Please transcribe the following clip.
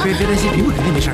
别担心，评委肯定没事。